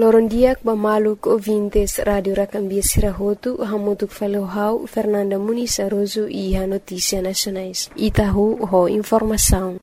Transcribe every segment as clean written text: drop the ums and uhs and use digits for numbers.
Lorondiak Bamaluk ouvintes Radio Rakambia Sirahotu, Hamutuk Falohau, Fernanda Muniz Aroso e a Notícia Nacionais. Itahu ho informação.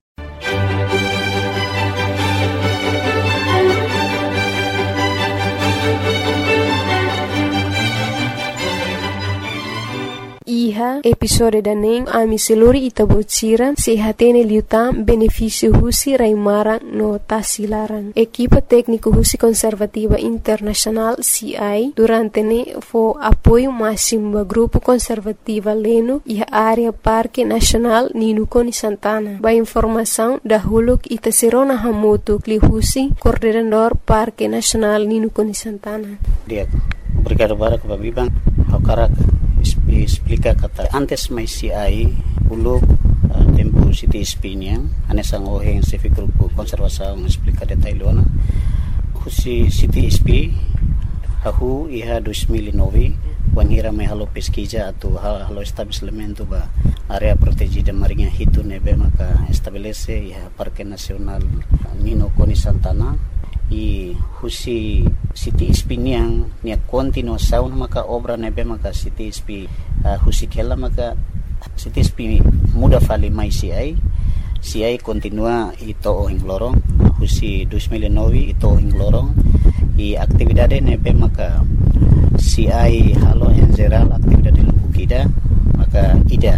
Iha episode daning ami seluri itabocira sehatene liutam benefício husi raimarang no tasilarang. Equipa técnico husi conservativa internacional CI durante ne fo apoio máximo ba grupo conservativa leno iha área Parque Nacional Ninukoni Santana. Ba informação da huluk itaserona hamotu kli husi coordenador Parque Nacional Ninukoni Santana. Obrigado para que babibang hakarak explica kata antes mai CI uluk tempo City Spiniang anesang oheng se grupo konservasaung explica detailona husi City SP hahu iha 2009 wangira mai halo pesquisa atu halo estabelecimento ba area protegida marinha hitu nebe maka estabelece iha Parque Nacional Ninukoni Santana i husi City Spiniang nia continuação maka obra nebe maka City SP husi kela maka City SP muda fali mai CI continua ito ohing lorong husi 2009 ito ohing lorong i aktividade nebe maka CI halo en geral aktividade lubukida maka ida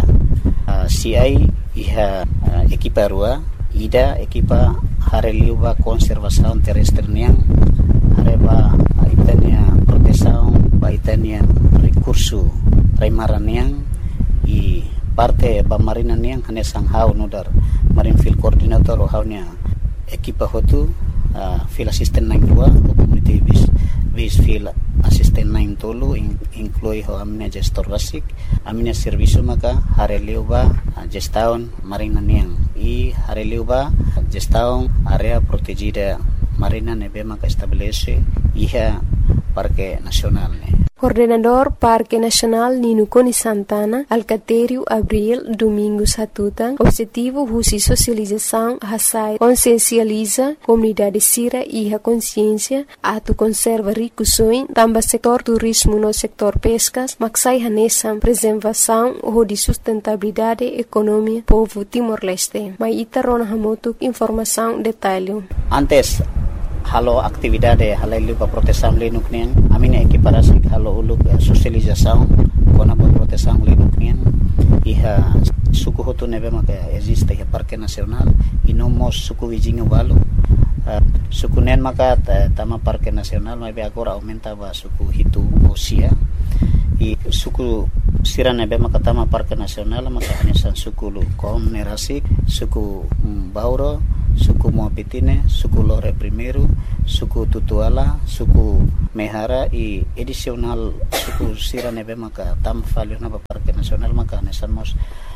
CI iha ekipa rua ida ekipa hareliuba konservasaun terrestre niang hareba itania protesaun ba itania recurso raimaran niang i parte ba marina niang hanesang hau nudar marin field coordinator o haunya ekipa hotu field assistant 92 o community base field assistant 9 tolu inclui ho amina gestor basic amina servicio maka hareliuba gestaun marina niang i hareliuba gestaun area protegida marina nebe maka estabelece iha Parque Nacional ne. Coordenador Parque Nacional Ninukoni Santana, Alcatério Abril Domingos Hatutan, objetivo husi socialização hasai consciencializa comunidade sira e a consciência atu conserva ricusoin tamba setor turismo no setor pescas maksai hanesam preservação ou de sustentabilidade economia povo Timor-Leste. Mai itarona hamotuk informação detalhe. Antes halo aktividade halailu ba proteção lenuk niang amina equiparasi halo uluk socialização kona ba proteção lenuk niang iha suku hotu nebe maka existe iha Parque Nacional inomos suku wijingu balu suku nen maka tama Parque Nacional mai be agora aumenta ba suku hitu osia i suku sira nebe maka tama Parque Nacional maka hanesan suku lu kom nerasik suku bauro suku Moapitine, suku Lore Primeiro, suku Tutuala, suku Mehara i edisional suku sira nebe maka tam falio na Parque Nacional maka nesamos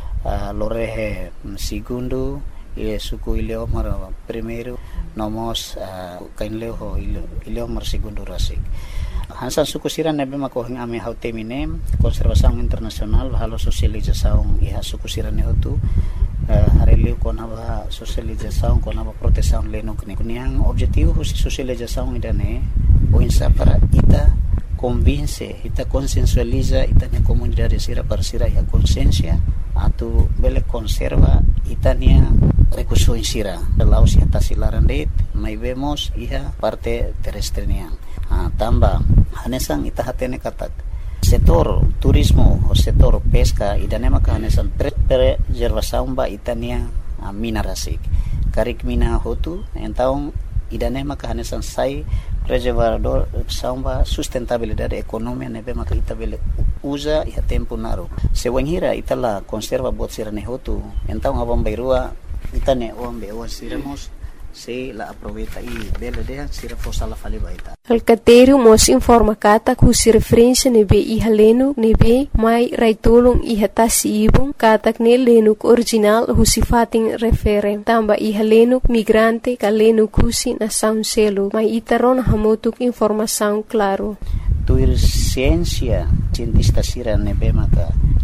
Lore Segundo e suku Ileomar Primeiro nomos kainleo Ileomar Segundo rasik. Hansan suku sira nebe maka hing ame hautemine konservasaung internasional halo sosializasaung iha suku sira ne hotu hareliu kona ba socialização kona ba proteção leno kuniang objetivo husi socialização idane o insa para ita convince ita consensualiza ita ne comunidade sira para sira ya consciência atu bele conserva itania recurso sira laos ya tasilaran det mai vemos iha parte terrestre niang tamba hanesang ita hatene katak setor turismo o setor pesca idane maka hanesan preservação ba itania mina rasik karik mina hotu entaung idane maka hanesan sai preservador samba sustentabilidade economia nebe maka itabele usa iha tempo naru sewenhira itala conserva bot sirane hotu entaung abang bairua itane ombe o siramos se la aproveita e bela de sira fosa la fali baita. Alcatério mos informa kata husi referência nebe iha lenuk nebe mai raitulung iha tasi ibung katak ne lenuk original husi fating refere tamba iha lenuk migrante ka lenuk husi na sound selo mai itaron hamotuk informação claro. Tuir ciência cientista sira nebe maka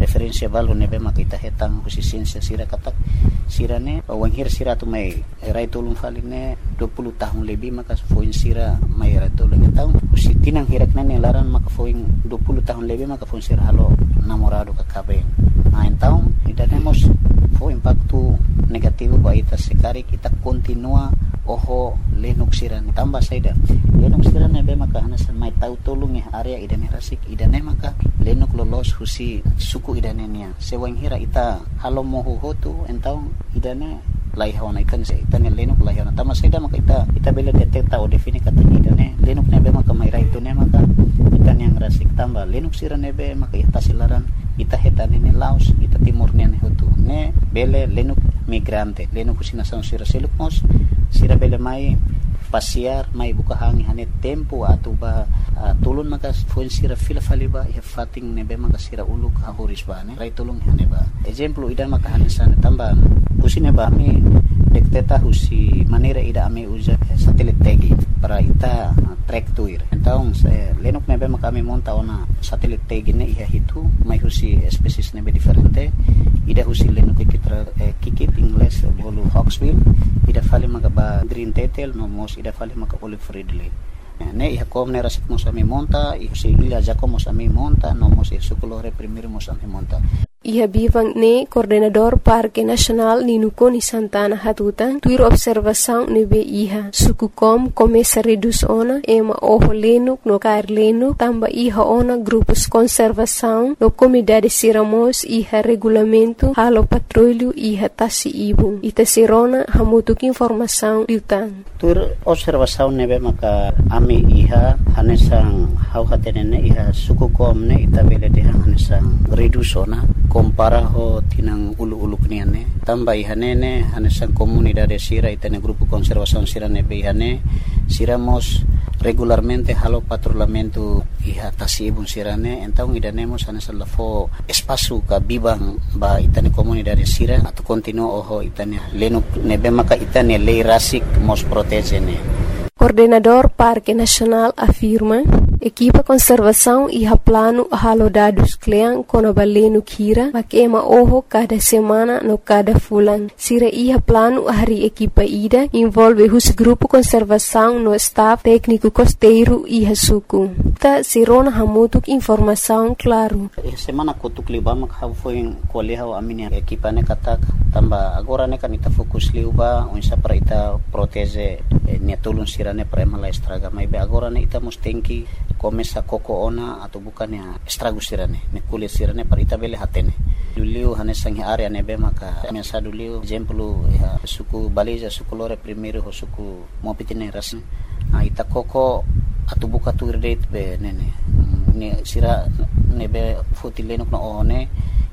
referensi balu nebe maka ita hetang husi sinsya sira katak sirane wanghir sira tu mai rai tulung faline 20 tahun lebih maka foin sira mai rai tulung tahun husi tinang hirak nene laran maka foin 20 tahun lebih maka foin sira halo namorado kakabe main tahun idane mos fo impacto negativo ba ita sekari kita continua oho lenuk sirane tambah saida lenuk sirane be maka hanasan mai tau tolong area idane rasik idane maka lenuk lolos husi suku idane nia sewang hira ita halo mohu hotu entau idane laihona ikan se itane lenuk laihona tambah saida maka ita bela deteta o defini kata idane lenuk ne be maka mai rai ne maka itane yang rasik tambah lenuk sirane be maka ita silaran ita hetane ne laos ita timur ne hotu ne bele lenuk migrante lenuk husina sa sira seluk mos sira bele mai pasiar mai buka hangi hane tempo atau ba tulun maka fuen sira fila faliba ya fating nebe maka sira uluk hahuris ba ne rai tulung hane ba example idan maka hane sana tambah usine ba mi dekteta husi manera ida ame usa satelit tagi para ita track tuir então lenuk nebe maka ame monta ona satelit tagi ne iha hitu mai husi species nebe diferente ida husi lenuk kikit ingles bolu hawksbill ida fali maka ba green tetel no mos ida fali maka olive ridley ne iha kom ne rasik mos ame monta iha si ila jako mos ame monta no mos sukulore primero mos ame monta. Iha bivang ne coordenador Parque Nacional Ninuko ni Santana Hatutan tuir observação nebe iha suku kom começa reduz ona ema oho lenuk no kair lenuk tamba iha ona grupos conservação no comunidade siramos iha regulamento halo patrulho iha tasi ibu ita sirona hamutuk informação liutan tuir observação nebe maka ami iha hanesang hau hatenene iha suku kom ne ita bele deha hanesang reduz ona compara ho tinang ulu-ulu kniane tambah ihanene hanesan comunidade sira itane grupo conservação sira nebe ihane siramos regularmente halo patrulhamento iha tasibun sirane então idanemos hanesan lafo espaço ka bibang ba itane comunidade sira atau continuo oho itane lenuk nebe maka itane lei rasik mos protegene. Coordenador Parque Nacional afirma equipa conservação iha plano halo dados klean kono balenu kira makema oho cada semana no cada fulan sira iha plano hari equipa ida envolve hus grupo conservação no staff técnico costeiro iha suku ta sirona hamutuk informação claro semana kutuk liba mak ha foi koleha amini equipa ne katak tamba agora ne kanita fokus liuba unsa para ita protege ne tulun sira ne prema la estraga mai be agora ne ita mustenki começa koko ona atau bukan ya estragus sirane ne kulit sirane parita bele hatene dulu hane sangi area nebe maka biasa dulu exemplo ya suku baliza suku lore primero ho suku mopitine ras ita koko atau buka tu rate be nene ne sira nebe fotilenok no one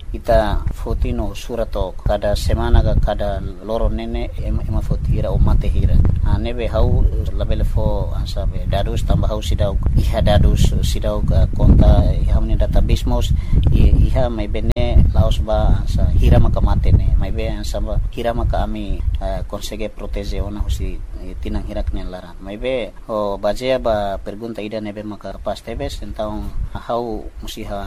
ita fotino surato kada semana kada loro nene ema fotira o mate hira nebe hau label fo asabe dadus tambah hau sidau iha dadus sidau konta iha ne database mos iha mai bene laos ba sa hira maka mate ne mai be ansaba hira maka ami consegue proteger ona husi tinang hirak ne lara mai be o bajea ba pergunta ida nebe maka pas tebes então hau musiha